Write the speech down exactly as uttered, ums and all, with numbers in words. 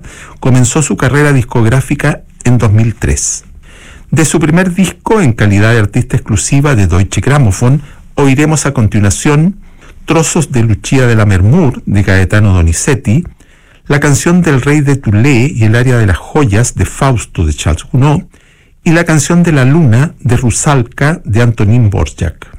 comenzó su carrera discográfica en dos mil tres. De su primer disco, en calidad de artista exclusiva de Deutsche Grammophon, oiremos a continuación trozos de Lucia de Lammermoor de Gaetano Donizetti, la canción del Rey de Thule y el aria de las joyas de Fausto de Charles Gounod y la canción de la Luna de Rusalka de Antonín Dvořák.